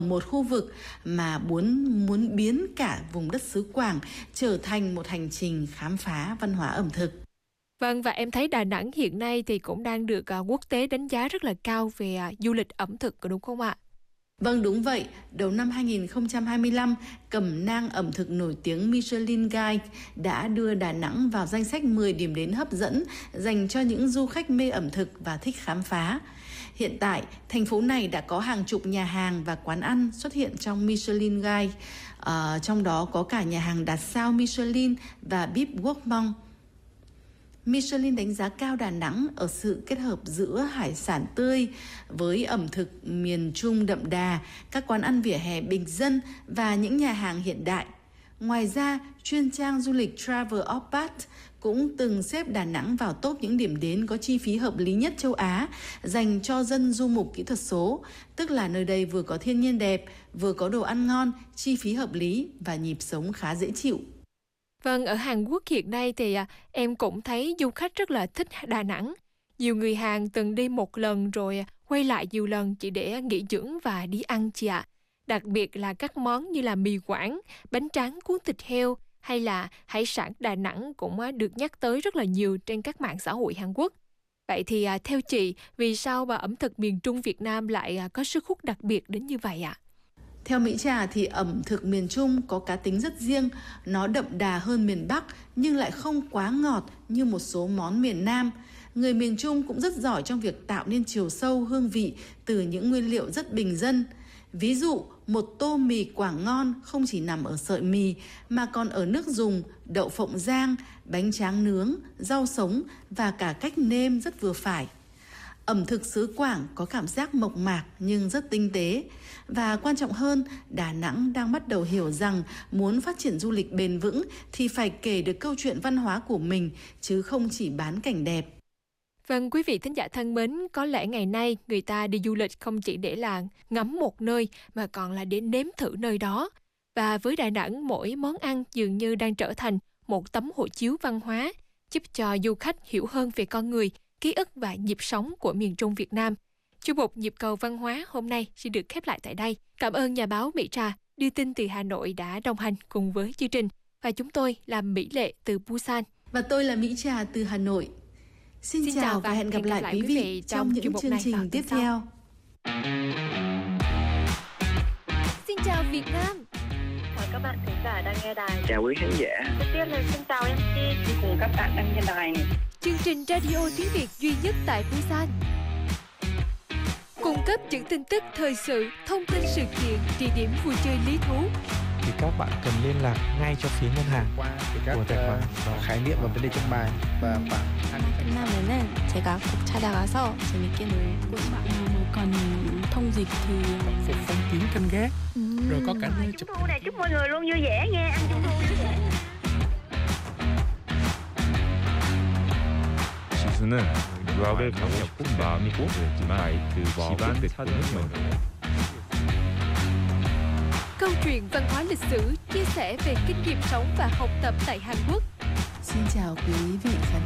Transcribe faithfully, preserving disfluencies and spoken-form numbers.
một khu vực mà muốn muốn biến cả vùng đất xứ Quảng trở thành một hành trình khám phá văn hóa ẩm thực. Vâng, và em thấy Đà Nẵng hiện nay thì cũng đang được uh, quốc tế đánh giá rất là cao về uh, du lịch ẩm thực, đúng không ạ? Vâng, đúng vậy. Đầu năm hai nghìn không trăm hai mươi lăm, cẩm nang ẩm thực nổi tiếng Michelin Guide đã đưa Đà Nẵng vào danh sách mười điểm đến hấp dẫn dành cho những du khách mê ẩm thực và thích khám phá. Hiện tại, thành phố này đã có hàng chục nhà hàng và quán ăn xuất hiện trong Michelin Guide, à, trong đó có cả nhà hàng đạt sao Michelin và Bib Gourmand. Michelin đánh giá cao Đà Nẵng ở sự kết hợp giữa hải sản tươi với ẩm thực miền Trung đậm đà, các quán ăn vỉa hè bình dân và những nhà hàng hiện đại. Ngoài ra, chuyên trang du lịch Travel Oppat cũng từng xếp Đà Nẵng vào top những điểm đến có chi phí hợp lý nhất châu Á dành cho dân du mục kỹ thuật số, tức là nơi đây vừa có thiên nhiên đẹp, vừa có đồ ăn ngon, chi phí hợp lý và nhịp sống khá dễ chịu. Vâng, ở Hàn Quốc hiện nay thì à, em cũng thấy du khách rất là thích Đà Nẵng. Nhiều người Hàn từng đi một lần rồi quay lại nhiều lần chỉ để nghỉ dưỡng và đi ăn chị ạ. Đặc biệt là các món như là mì Quảng, bánh tráng cuốn thịt heo hay là hải sản Đà Nẵng cũng được nhắc tới rất là nhiều trên các mạng xã hội Hàn Quốc. Vậy thì à, theo chị, vì sao mà ẩm thực miền Trung Việt Nam lại à, có sức hút đặc biệt đến như vậy ạ? Theo Mỹ Trà thì ẩm thực miền Trung có cá tính rất riêng, nó đậm đà hơn miền Bắc nhưng lại không quá ngọt như một số món miền Nam. Người miền Trung cũng rất giỏi trong việc tạo nên chiều sâu hương vị từ những nguyên liệu rất bình dân. Ví dụ, một tô mì Quảng ngon không chỉ nằm ở sợi mì mà còn ở nước dùng, đậu phộng rang, bánh tráng nướng, rau sống và cả cách nêm rất vừa phải. Ẩm thực xứ Quảng có cảm giác mộc mạc nhưng rất tinh tế. Và quan trọng hơn, Đà Nẵng đang bắt đầu hiểu rằng muốn phát triển du lịch bền vững thì phải kể được câu chuyện văn hóa của mình chứ không chỉ bán cảnh đẹp. Vâng, quý vị thính giả thân mến, có lẽ ngày nay người ta đi du lịch không chỉ để là ngắm một nơi mà còn là để nếm thử nơi đó. Và với Đà Nẵng, mỗi món ăn dường như đang trở thành một tấm hộ chiếu văn hóa, giúp cho du khách hiểu hơn về con người, ký ức và nhịp sống của miền Trung Việt Nam. Chuyên mục Nhịp cầu văn hóa hôm nay xin được khép lại tại đây. Cảm ơn nhà báo Mỹ Trà đưa tin từ Hà Nội đã đồng hành cùng với chương trình. Và chúng tôi là Mỹ Lệ từ Busan. Và tôi là Mỹ Trà từ Hà Nội. Xin, Xin chào, chào và hẹn gặp, hẹn gặp lại quý vị, vị trong những chương trình tiếp theo. Xin chào Việt Nam. Chào các bạn khán giả đang nghe đài. Chào quý khán giả. Đầu tiên là xin chào em xê cùng các bạn đang nghe đài. Chương trình radio tiếng Việt duy nhất tại Busan. Cung cấp những tin tức thời sự, thông tin sự kiện, địa điểm vui chơi lý thú. Thì các bạn cần liên lạc ngay cho phía ngân hàng qua các của tài khoản uh, khái niệm và vấn đề trong bài và khoảng 끝나면은 제가 꼭 찾아가서 재밌게 놀고 뭐 còn thông dịch thì phục phong kiến canh gác uhm. rồi có cả nơi chúc thu này chúc mọi người luôn vui vẻ nha, ăn trung thu vui vẻ. 지수는 유학을 가고 싶은 마음이 꼭 있지만 집안 사정이 어려워. Câu chuyện văn hóa lịch sử chia sẻ về kinh nghiệm sống và học tập tại Hàn Quốc. Xin chào quý vị khán